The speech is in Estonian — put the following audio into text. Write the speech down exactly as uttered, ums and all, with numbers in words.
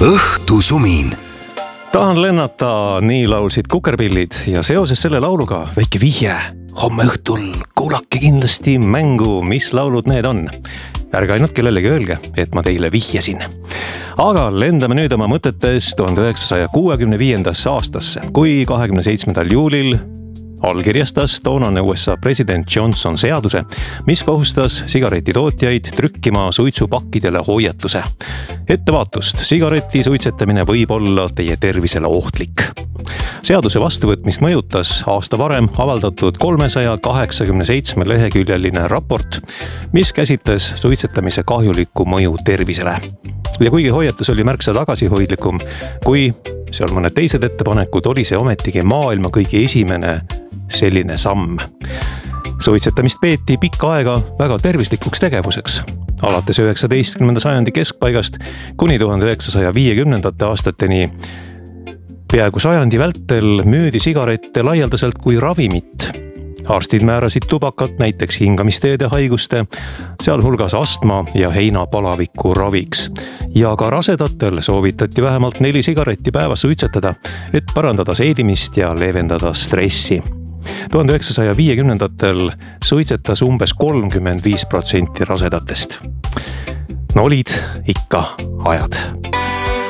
õhtusumin. Tahan lennata, nii laulsid Kukerpillid ja seoses selle lauluga väike vihje. Homme õhtul kuulake kindlasti mängu, mis laulud need on. Ärge ainult kellelegi öelge, et ma teile vihjasin. Aga lendame nüüd oma mõtetes tuhande üheksasaja kuuekümne viiendasse aastasse, kui kahekümne seitsmendal juulil allkirjastas toonane U S A president Johnson seaduse, mis kohustas sigaretitootjaid trükkima suitsupakkidele hoiatuse. Ettevaatust, sigareti suitsetamine võib olla teie tervisele ohtlik. Seaduse vastuvõtmist mõjutas aasta varem avaldatud kolmesaja kaheksakümne seitsme leheküljeline raport, mis käsitles suitsetamise kahjulikku mõju tervisele. Ja kuigi hoiatus oli märksa tagasihoidlikum, kui seal mõned teised ettepanekud, oli see ometigi maailma kõige esimene selline samm. Suitsetamist peeti pikka aega väga tervislikuks tegevuseks. Alates üheksateistkümnenda sajandi keskpaigast kuni tuhande üheksasaja viiekümnendate aastateni peaaegu sajandi vältel müüdi sigarette laialdaselt kui ravimit. Arstid määrasid tubakat näiteks hingamisteede haiguste, sealhulgas astma ja heinapalaviku raviks. Ja ka rasedatel soovitati vähemalt neli sigaretti päevas suitsetada, et parandada seedimist ja leevendada stressi. tuhande üheksasaja viiekümnendatel suitsetas umbes kolmkümmend viis protsenti rasedatest. No olid ikka ajad.